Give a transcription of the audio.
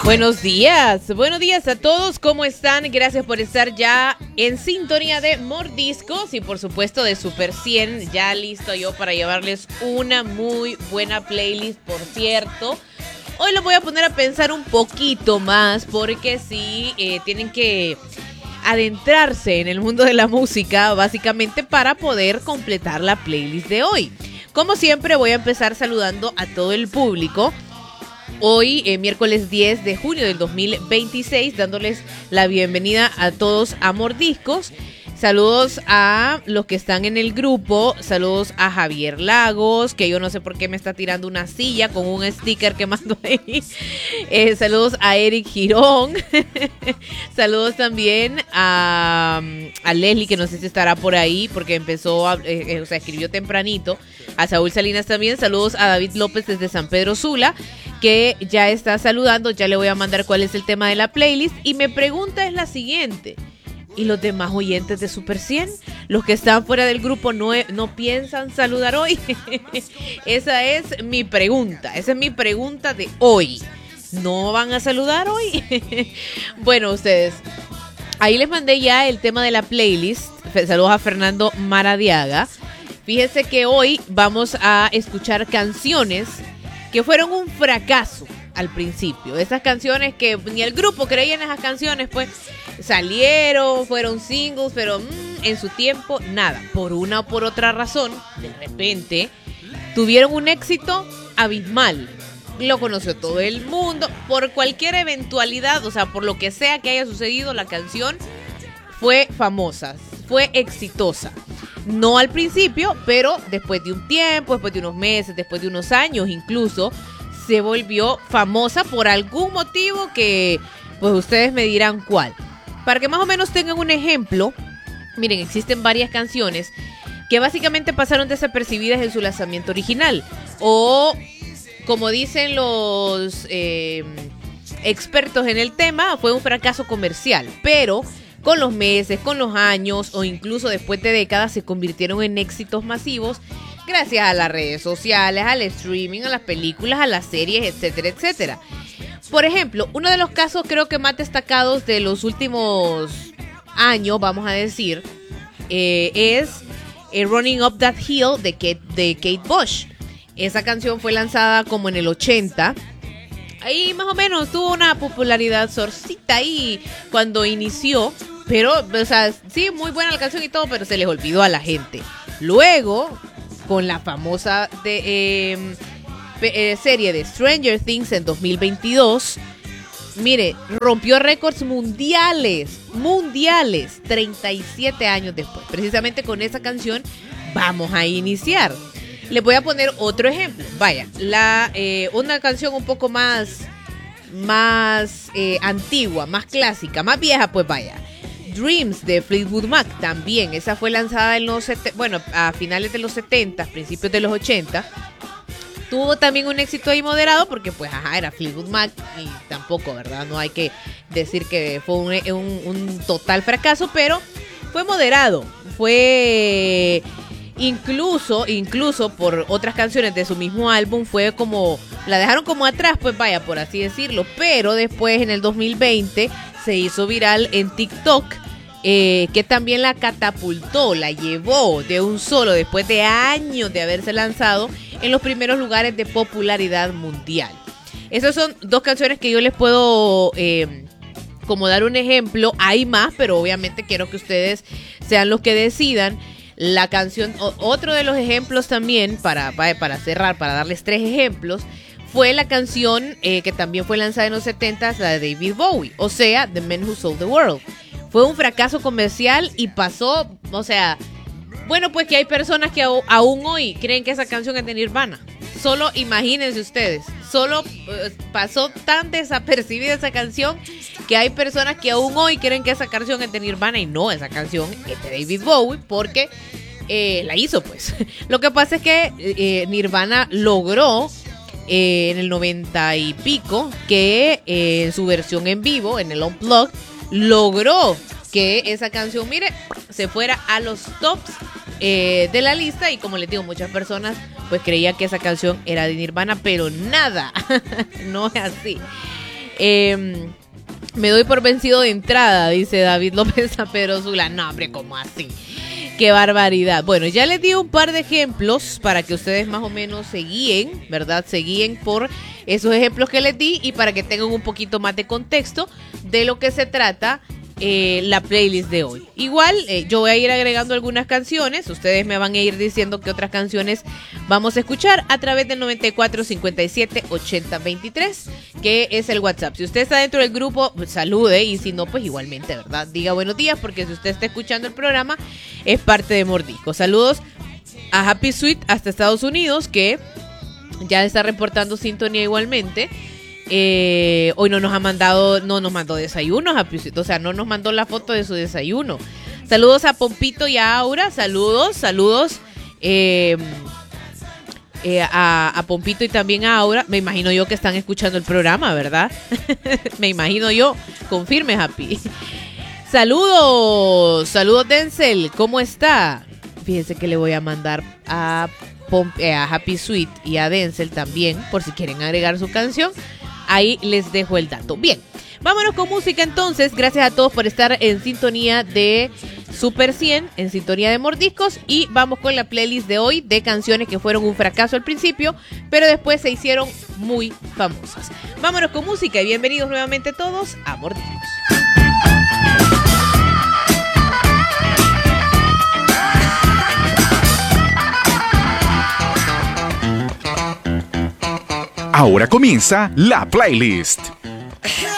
Buenos días a todos, ¿cómo están? Gracias por estar ya en sintonía de Mordiscos y por supuesto de Super 100, ya listo yo para llevarles una muy buena playlist, por cierto. Hoy los voy a poner a pensar un poquito más porque sí, tienen que adentrarse en el mundo de la música básicamente para poder completar la playlist de hoy. Como siempre voy a empezar saludando a todo el público. Hoy, miércoles 10 de junio del 2026, dándoles la bienvenida a todos a Mordiscos. Saludos a los que están en el grupo. Saludos a Javier Lagos, que yo no sé por qué me está tirando una silla con un sticker que mando ahí. Saludos a Eric Girón. Saludos también a Leslie, que no sé si estará por ahí, porque escribió tempranito. A Saúl Salinas también. Saludos a David López desde San Pedro Sula, que ya está saludando. Ya le voy a mandar cuál es el tema de la playlist. Y mi pregunta es la siguiente. ¿Y los demás oyentes de Super 100? ¿Los que están fuera del grupo no piensan saludar hoy? Esa es mi pregunta. Esa es mi pregunta de hoy. ¿No van a saludar hoy? Bueno, ustedes, ahí les mandé ya el tema de la playlist. Saludos a Fernando Maradiaga. Fíjense que hoy vamos a escuchar canciones que fueron un fracaso al principio. Esas canciones que ni el grupo creía en esas canciones, pues salieron, fueron singles, pero en su tiempo nada. Por una o por otra razón, de repente, tuvieron un éxito abismal. Lo conoció todo el mundo. Por cualquier eventualidad, o sea, por lo que sea que haya sucedido, la canción fue famosa, fue exitosa. No al principio, pero después de un tiempo, después de unos meses, después de unos años incluso, se volvió famosa por algún motivo que pues ustedes me dirán cuál. Para que más o menos tengan un ejemplo, miren, existen varias canciones que básicamente pasaron desapercibidas en su lanzamiento original. O, como dicen los expertos en el tema, fue un fracaso comercial. Pero con los meses, con los años o incluso después de décadas se convirtieron en éxitos masivos gracias a las redes sociales, al streaming, a las películas, a las series, etcétera, etcétera. Por ejemplo, uno de los casos creo que más destacados de los últimos años, vamos a decir, es Running Up That Hill de Kate Bush. Esa canción fue lanzada como en el 80. Ahí más o menos tuvo una popularidad sorcita ahí cuando inició. Pero, o sea, sí, muy buena la canción y todo, pero se les olvidó a la gente. Luego, con la famosa serie de Stranger Things en 2022, mire, rompió récords mundiales, 37 años después. Precisamente con esa canción vamos a iniciar. Les voy a poner otro ejemplo. Vaya, una canción un poco más antigua, más clásica, más vieja, pues vaya. Dreams de Fleetwood Mac también. Esa fue lanzada en a finales de los 70, principios de los 80. Tuvo también un éxito ahí moderado porque pues era Fleetwood Mac y tampoco, ¿verdad? No hay que decir que fue un total fracaso, pero fue moderado. Fue incluso por otras canciones de su mismo álbum, fue como, la dejaron como atrás, pues vaya, por así decirlo. Pero después en el 2020 se hizo viral en TikTok, que también la catapultó, la llevó de un solo, después de años de haberse lanzado, en los primeros lugares de popularidad mundial. Esas son dos canciones que yo les puedo como dar un ejemplo. Hay más, pero obviamente quiero que ustedes sean los que decidan. La canción, otro de los ejemplos también, para cerrar, para darles 3 ejemplos, fue la canción que también fue lanzada en los 70s, la de David Bowie, o sea, The Man Who Sold the World. Fue un fracaso comercial y pasó, o sea, bueno, pues que hay personas que aún hoy creen que esa canción es de Nirvana. Solo imagínense ustedes, solo pasó tan desapercibida esa canción que hay personas que aún hoy creen que esa canción es de Nirvana y no, esa canción es de David Bowie porque la hizo, pues. Lo que pasa es que Nirvana logró en el 90 y pico que en su versión en vivo, en el Unplugged, logró que esa canción, mire, se fuera a los tops de la lista. Y como les digo, muchas personas pues creían que esa canción era de Nirvana, pero nada, no es así. Me doy por vencido de entrada, dice David López a Pedro Zula. No, hombre, ¿cómo así? ¡Qué barbaridad! Bueno, ya les di un par de ejemplos para que ustedes más o menos se guíen, ¿verdad? Se guíen por esos ejemplos que les di y para que tengan un poquito más de contexto de lo que se trata la playlist de hoy. Igual, yo voy a ir agregando algunas canciones. Ustedes me van a ir diciendo qué otras canciones vamos a escuchar a través del 94 57 80 23, que es el WhatsApp. Si usted está dentro del grupo, pues, salude, y si no, pues igualmente, ¿verdad? Diga buenos días, porque si usted está escuchando el programa, es parte de Mordisco. Saludos a Happy Sweet hasta Estados Unidos, que ya está reportando sintonía igualmente. Hoy no nos mandó desayuno, o sea, no nos mandó la foto de su desayuno. Saludos a Pompito y a Aura, saludos a Pompito y también a Aura. Me imagino yo que están escuchando el programa, ¿verdad? Me imagino yo, confirme, Happy. Saludos Denzel, ¿cómo está? Fíjense que le voy a mandar a Happy Sweet y a Denzel también, por si quieren agregar su canción. Ahí les dejo el dato. Bien, vámonos con música entonces. Gracias a todos por estar en sintonía de Super 100, en sintonía de Mordiscos. Y vamos con la playlist de hoy de canciones que fueron un fracaso al principio, pero después se hicieron muy famosas. Vámonos con música y bienvenidos nuevamente todos a Mordiscos. Ahora comienza la playlist.